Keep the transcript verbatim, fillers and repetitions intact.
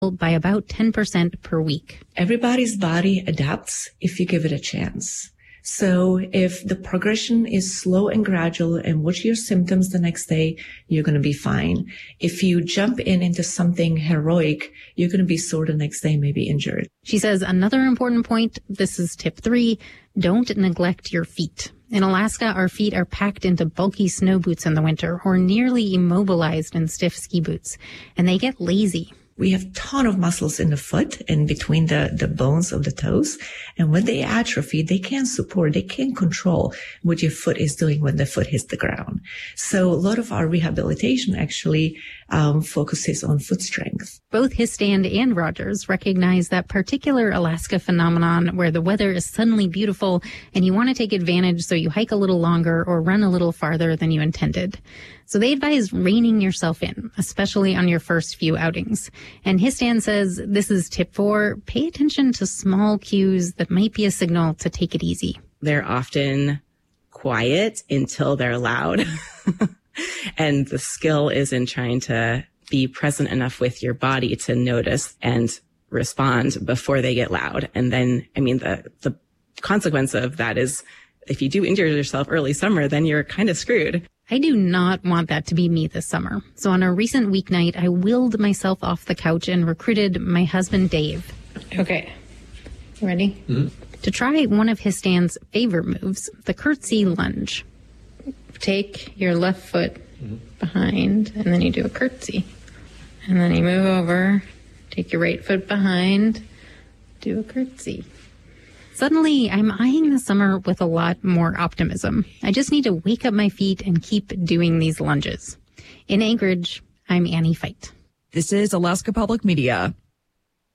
by about ten percent per week. Everybody's body adapts if you give it a chance. So if the progression is slow and gradual and watch your symptoms the next day, you're going to be fine. If you jump in into something heroic, you're going to be sore the next day, maybe injured. She says another important point, this is tip three, don't neglect your feet. In Alaska, our feet are packed into bulky snow boots in the winter or nearly immobilized in stiff ski boots, and they get lazy. We have a ton of muscles in the foot and between the, the bones of the toes. And when they atrophy, they can't support, they can't control what your foot is doing when the foot hits the ground. So a lot of our rehabilitation actually um, focuses on foot strength. Both Histand and Rogers recognize that particular Alaska phenomenon where the weather is suddenly beautiful and you want to take advantage, so you hike a little longer or run a little farther than you intended. So they advise reining yourself in, especially on your first few outings. And Histand says this is tip four, pay attention to small cues that might be a signal to take it easy. They're often quiet until they're loud. And the skill is in trying to be present enough with your body to notice and respond before they get loud. And then, I mean, the, the consequence of that is if you do injure yourself early summer, then you're kind of screwed. I do not want that to be me this summer. So on a recent weeknight, I willed myself off the couch and recruited my husband, Dave. Okay. Ready? Mm-hmm. To try one of Histand's favorite moves, the curtsy lunge. Take your left foot mm-hmm. behind, and then you do a curtsy. And then you move over, take your right foot behind, do a curtsy. Suddenly, I'm eyeing the summer with a lot more optimism. I just need to wake up my feet and keep doing these lunges. In Anchorage, I'm Annie Fight. This is Alaska Public Media.